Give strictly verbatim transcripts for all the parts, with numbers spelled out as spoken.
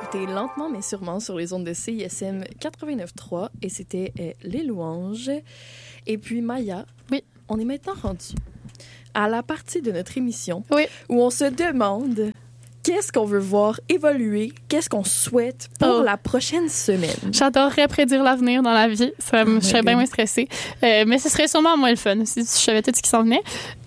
écoutez Lentement mais sûrement sur les ondes de C I S M quatre-vingt-neuf trois et c'était euh, Les Louanges. Et puis Maya, oui, on est maintenant rendu à la partie de notre émission oui. où on se demande qu'est-ce qu'on veut voir évoluer, qu'est-ce qu'on souhaite pour oh. la prochaine semaine. J'adorerais prédire l'avenir dans la vie, ça me, oh je serais bien moins stressée, euh, mais ce serait sûrement moins le fun si je savais tout ce qui s'en venait.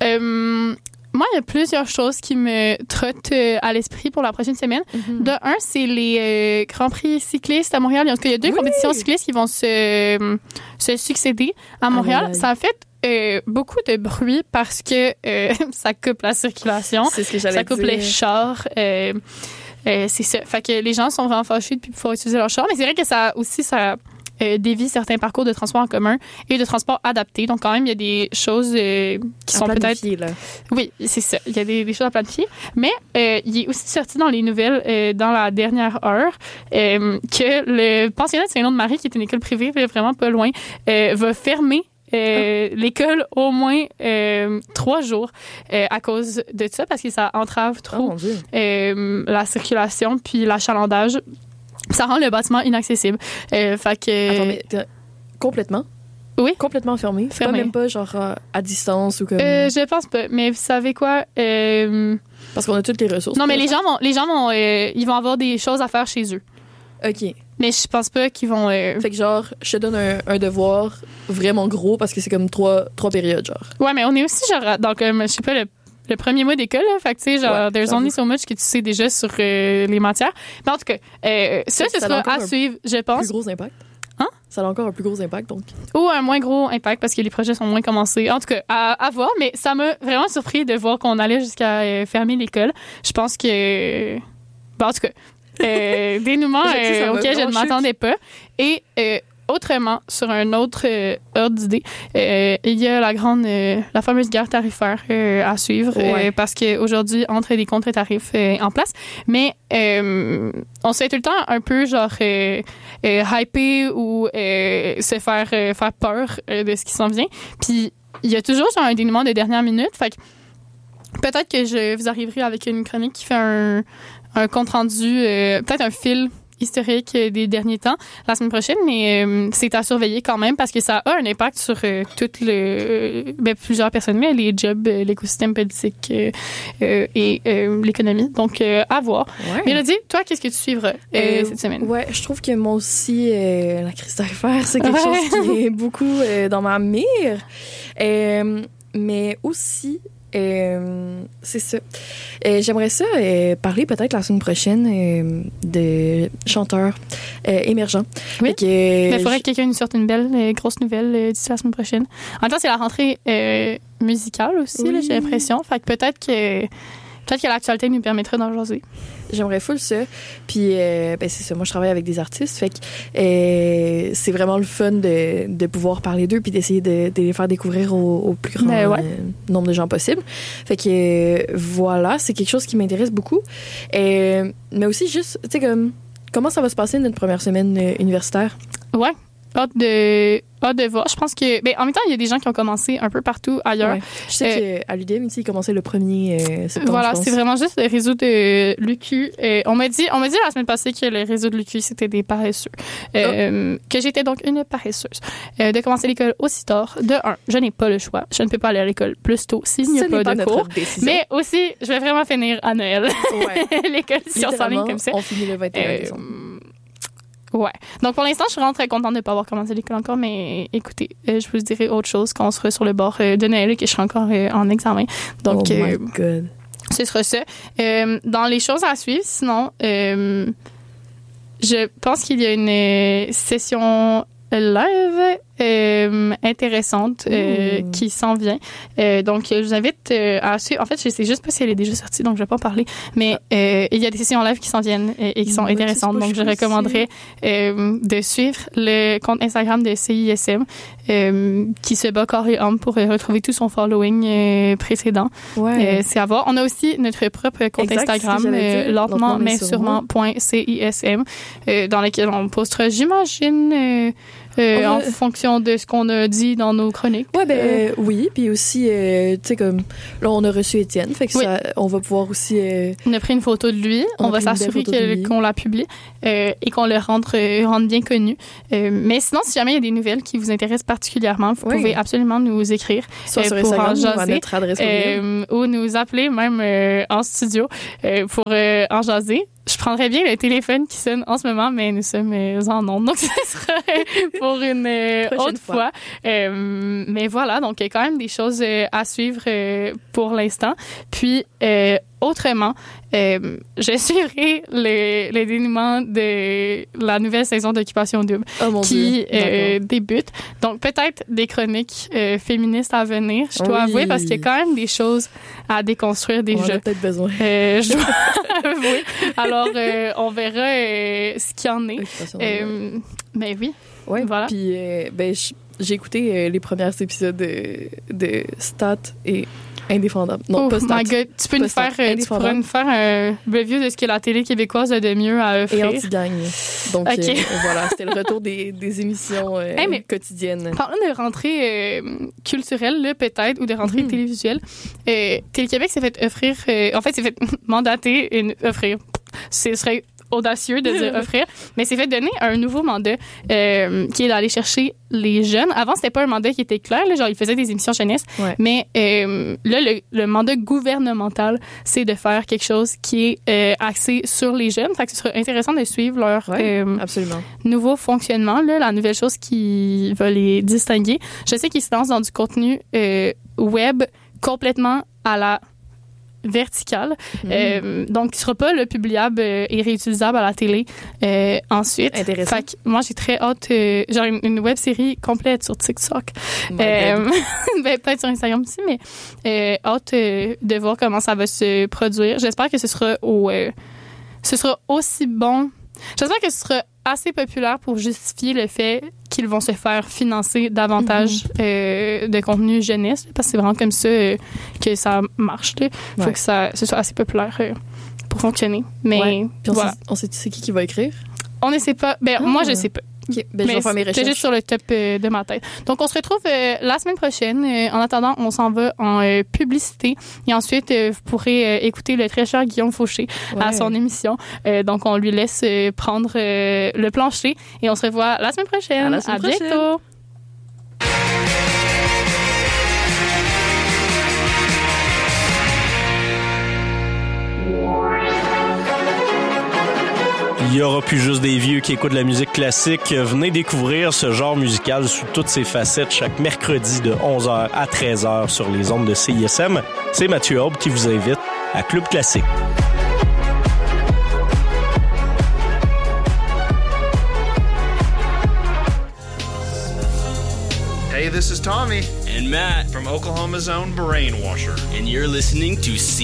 Euh, Moi, il y a plusieurs choses qui me trottent euh, à l'esprit pour la prochaine semaine. Mm-hmm. De un, c'est les euh, Grands Prix cyclistes à Montréal. En tout cas, il y a deux oui. compétitions cyclistes qui vont se, euh, se succéder à Montréal. Ah, ça a fait euh, beaucoup de bruit parce que euh, ça coupe la circulation. C'est ce que j'allais Ça coupe dire. les chars. Euh, euh, c'est ça. Fait que les gens sont vraiment fâchés de ne plus pouvoir utiliser leur char. Mais c'est vrai que ça aussi, ça... Euh, dévie certains parcours de transport en commun et de transport adapté. Donc, quand même, il y a des choses euh, qui à sont peut-être... Là. Oui, c'est ça. Il y a des, des choses à planifier. Mais euh, il est aussi sorti dans les nouvelles euh, dans la dernière heure euh, que le pensionnat de Saint-Nom-de-Marie, qui est une école privée vraiment pas loin, euh, va fermer Euh, ah. l'école au moins euh, trois jours euh, à cause de ça, parce que ça entrave trop oh, euh, la circulation puis l'achalandage. Ça rend le bâtiment inaccessible. Euh, fait que... Attends, mais complètement? Oui. Complètement fermé? C'est fermé. Pas même pas genre à, à distance ou comme... Euh, je pense pas. Mais vous savez quoi? Euh... Parce qu'on a toutes les ressources. Non, mais les gens vont, les gens vont, euh, ils vont avoir des choses à faire chez eux. OK. Mais je pense pas qu'ils vont... Euh... Fait que genre, je te donne un, un devoir vraiment gros parce que c'est comme trois, trois périodes, genre. Ouais, mais on est aussi genre dans comme, je sais pas, le le premier mois d'école, là. Fait que, tu sais, genre, ouais, there's only so much que tu sais déjà sur euh, les matières. Mais en tout cas, euh, ça, ce sera à suivre, je pense. Plus gros impact? Hein? Ça a encore un plus gros impact, donc. Ou un moins gros impact parce que les projets sont moins commencés. En tout cas, à, à voir. Mais ça m'a vraiment surpris de voir qu'on allait jusqu'à euh, fermer l'école. Je pense que... Bon, en tout cas, euh, dénouement euh, auquel je ne m'attendais pas. Et... Euh, Autrement, sur un autre euh, ordre d'idée, euh, il y a la grande, euh, la fameuse guerre tarifaire euh, à suivre ouais. euh, parce qu'aujourd'hui, entre des contre-tarifs euh, en place, mais euh, on se fait tout le temps un peu genre euh, euh, hyper ou euh, se faire euh, faire peur euh, de ce qui s'en vient. Puis il y a toujours genre un dénouement de dernière minute. Fait que peut-être que je vous arriverai avec une chronique qui fait un, un compte rendu, euh, peut-être un fil historique des derniers temps la semaine prochaine, mais euh, c'est à surveiller quand même parce que ça a un impact sur euh, toutes le, euh, ben, plusieurs personnes, mais les jobs, euh, l'écosystème politique euh, euh, et euh, l'économie. Donc, euh, à voir. Ouais. Mélodie, toi, qu'est-ce que tu suivras euh, euh, cette semaine? Ouais, je trouve que moi aussi, euh, la crise tarifaire, c'est quelque ouais. chose qui est beaucoup euh, dans ma mire. Euh, mais aussi... Euh, c'est ça. Euh, j'aimerais ça euh, parler peut-être la semaine prochaine euh, de chanteurs euh, émergents. Oui. Que, Mais il faudrait que quelqu'un nous sorte une belle, euh, grosse nouvelle euh, d'ici la semaine prochaine. En même temps, c'est la rentrée euh, musicale aussi, oui. là, j'ai l'impression. Fait que peut-être que peut-être que l'actualité nous permettra d'en jaser. J'aimerais full ça. Puis, euh, ben c'est ça. Moi, je travaille avec des artistes. Fait que euh, c'est vraiment le fun de, de pouvoir parler d'eux puis d'essayer de, de les faire découvrir au, au plus grand ben ouais. euh, nombre de gens possible. Fait que euh, voilà, c'est quelque chose qui m'intéresse beaucoup. Euh, mais aussi, juste, tu sais, comme, comment ça va se passer notre première semaine euh, universitaire? Ouais. Hâte de, hâte de voir. Je pense que... Ben, en même temps, il y a des gens qui ont commencé un peu partout ailleurs. Ouais. Je sais euh, qu'à l'U D M, ils commençaient le premier euh, septembre, voilà, c'est vraiment juste le réseau de l'U Q. Euh, on m'a dit, on m'a dit la semaine passée que le réseau de l'U Q, c'était des paresseux. Euh, oh. Que j'étais donc une paresseuse. Euh, de commencer l'école aussi tard. De un, je n'ai pas le choix. Je ne peux pas aller à l'école plus tôt s'il n'y a pas, pas de cours. Décision. Mais aussi, je vais vraiment finir à Noël. Ouais. L'école sciences en ligne comme ça. On finit le vingt et un décembre. Ouais. Donc, pour l'instant, je suis vraiment très contente de ne pas avoir commencé l'école encore, mais écoutez, euh, je vous dirai autre chose quand on sera sur le bord euh, de Noël et que je serai encore euh, en examen. Donc, oh my euh, God. Ce sera ça. Euh, dans les choses à suivre, sinon, euh, je pense qu'il y a une euh, session live euh, intéressante euh, mmh. qui s'en vient. Euh, donc, je vous invite euh, à suivre. En fait, je sais juste pas si elle est déjà sortie, donc je vais pas en parler. Mais ah. euh, il y a des sessions live qui s'en viennent et, et qui sont ouais, intéressantes. Donc, je recommanderais euh, de suivre le compte Instagram de C I S M euh, qui se bat corps et âme pour euh, retrouver tout son following euh, précédent. Ouais. Euh, c'est à voir. On a aussi notre propre compte exact, Instagram, euh, lentement mais sûrement point C I S M, euh, dans lequel on postera, j'imagine, euh, euh, va... en fonction de ce qu'on a dit dans nos chroniques. Ouais, ben euh... oui. Puis aussi, euh, tu sais, comme là, on a reçu Étienne. Fait que oui. ça, on va pouvoir aussi. Euh... On a pris une photo de lui. On, on va s'assurer que, qu'on la publie euh, et qu'on le rende, euh, rende bien connu. Euh, mais sinon, si jamais il y a des nouvelles qui vous intéressent particulièrement, vous oui. pouvez absolument nous écrire. Soit euh, sur pour Instagram en jaser, ou à notre adresse euh, ou nous appeler même euh, en studio euh, pour euh, en jaser. Je prendrais bien le téléphone qui sonne en ce moment, mais nous sommes euh, en ondes, donc ce sera pour une euh, autre fois. fois. Euh, mais voilà, donc il y a quand même des choses euh, à suivre euh, pour l'instant. Puis, euh, autrement, euh, je suivrai le, le dénouement de la nouvelle saison d'Occupation Double oh, qui euh, débute. Donc, peut-être des chroniques euh, féministes à venir, je dois oui. avouer, parce qu'il y a quand même des choses à déconstruire déjà. On en a peut-être besoin. Euh, je dois avouer. Alors, euh, on verra euh, ce qu'il y en est. Euh, mais oui, ouais, voilà. Puis, euh, ben, j'ai écouté euh, les premiers épisodes de, de Stat et Indéfendable. Non, oh pas Stat. My God. Tu peux nous faire, euh, tu pourrais nous faire un review de ce que la télé québécoise a de mieux à offrir. Et anti-gang. Donc, okay. euh, voilà, c'était le retour des, des émissions euh, hey, mais quotidiennes. Parlant de rentrée euh, culturelle, là, peut-être, ou de rentrée mm-hmm. télévisuelle, euh, Télé-Québec s'est fait offrir, euh, en fait, s'est fait mandater, une, offrir, ce serait audacieux de dire offrir, mais c'est fait donner un nouveau mandat euh, qui est d'aller chercher les jeunes. Avant, c'était pas un mandat qui était clair, là, genre ils faisaient des émissions jeunesse, ouais. mais euh, là, le, le mandat gouvernemental, c'est de faire quelque chose qui est euh, axé sur les jeunes. Fait que ce serait intéressant de suivre leur ouais, euh, absolument. nouveau fonctionnement, là, la nouvelle chose qui va les distinguer. Je sais qu'ils se lancent dans du contenu euh, web complètement à la verticale. Mmh. Euh, donc, il sera pas le publiable euh, et réutilisable à la télé euh, ensuite. Intéressant. Fait que moi, j'ai très hâte, euh, genre une, une web série complète sur TikTok. Euh, ben, peut-être sur Instagram aussi, mais euh, hâte euh, de voir comment ça va se produire. J'espère que ce sera au, euh, ce sera aussi bon. J'espère que ce sera assez populaire pour justifier le fait qu'ils vont se faire financer davantage mm-hmm. euh, de contenu jeunesse, parce que c'est vraiment comme ça euh, que ça marche. Il faut ouais. que ça, ce soit assez populaire euh, pour fonctionner. Mais ouais. Puis on, voilà. sait, on sait c'est qui qui va écrire? On ne sait pas. Ben, ah. Moi, je ne sais pas. Okay. Ben, je vais faire mes recherches. C'est juste sur le top euh, de ma tête. Donc, on se retrouve euh, la semaine prochaine. Euh, en attendant, on s'en va en euh, publicité. Et ensuite, euh, vous pourrez euh, écouter le très cher Guillaume Fauché ouais. à son émission. Euh, donc, on lui laisse euh, prendre euh, le plancher. Et on se revoit la semaine prochaine. À, la semaine à prochaine. bientôt. Il n'y aura plus juste des vieux qui écoutent la musique classique. Venez découvrir ce genre musical sous toutes ses facettes chaque mercredi de onze heures à treize heures sur les ondes de C I S M. C'est Mathieu Aube qui vous invite à Club Classique. Hey, this is Tommy. And Matt. From Oklahoma's own Brainwasher. And you're listening to C